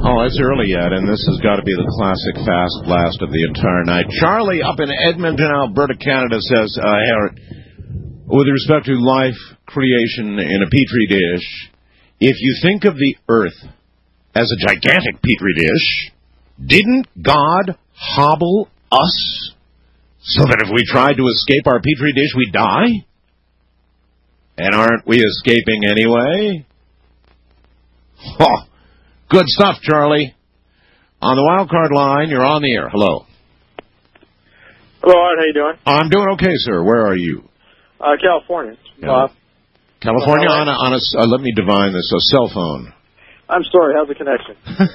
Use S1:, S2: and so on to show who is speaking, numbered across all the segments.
S1: Oh, it's early yet, and this has got to be the classic fast blast of the entire night. Charlie up in Edmonton, Alberta, Canada says, with respect to life creation in a petri dish, if you think of the Earth as a gigantic petri dish, didn't God hobble us so that if we tried to escape our petri dish, we'd die? And aren't we escaping anyway? Oh, good stuff, Charlie. On the wild card line, you're on the air. Hello.
S2: Hello, Art. How you doing?
S1: I'm doing okay, sir. Where are you?
S2: California.
S1: California on a let me divine this, a cell phone.
S2: I'm sorry. How's the connection?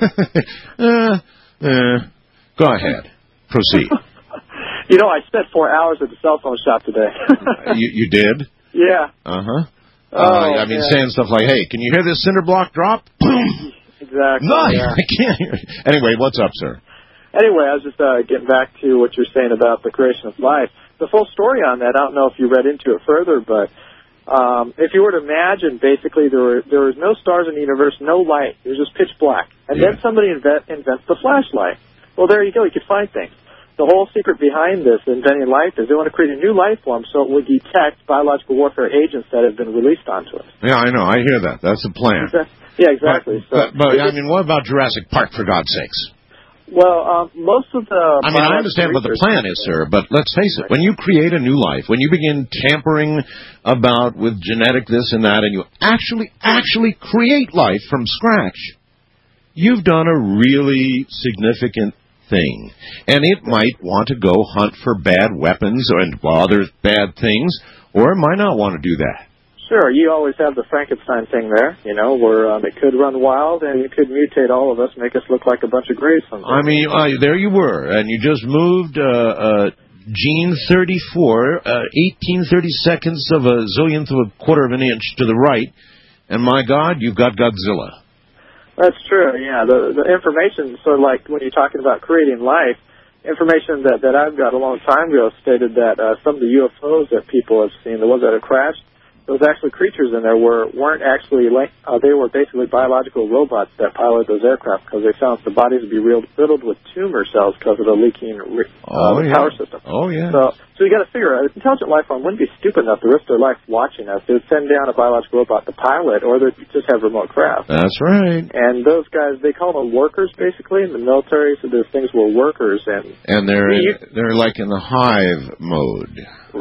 S1: Go ahead. Proceed.
S2: You know, I spent 4 hours at the cell phone shop today.
S1: You did?
S2: Yeah.
S1: Uh-huh. Saying stuff like, hey, can you hear this cinder block drop? Boom!
S2: Exactly.
S1: No, I can't hear it. Anyway, what's up, sir?
S2: Anyway, I was just getting back to what you're saying about the creation of life. The full story on that, I don't know if you read into it further, but if you were to imagine, basically, there was no stars in the universe, no light. It was just pitch black. And then somebody invents the flashlight. Well, there you go. You could find things. The whole secret behind this, inventing life, is they want to create a new life form so it would detect biological warfare agents that have been released onto us.
S1: Yeah, I know. I hear that. That's the plan.
S2: Yeah, exactly.
S1: But what about Jurassic Park, for God's sakes?
S2: Well, most of the...
S1: I understand what the plan is, sir, but let's face it. When you create a new life, when you begin tampering about with genetic this and that, and you actually create life from scratch, you've done a really significant thing. And it might want to go hunt for bad weapons and other bad things, or it might not want to do that.
S2: Sure, you always have the Frankenstein thing there, you know, where it could run wild and it could mutate all of us, make us look like a bunch of grays someday.
S1: There you were, and you just moved gene 34, 18/32 of a zillionth of a quarter of an inch to the right, and my God, you've got Godzilla.
S2: That's true, yeah. The information, sort of like when you're talking about creating life, information that I've got a long time ago stated that some of the UFOs that people have seen, the ones that have crashed, those actually creatures in there weren't actually they were basically biological robots that piloted those aircraft because they found the bodies would be riddled with tumor cells because of the leaking power system.
S1: Oh, yeah.
S2: So you got to figure an intelligent life form wouldn't be stupid enough to risk their life watching us. They would send down a biological robot to pilot, or they'd just have remote craft.
S1: That's right.
S2: And those guys, they call them workers basically in the military. So those things were workers, and
S1: they're like in the hive mode.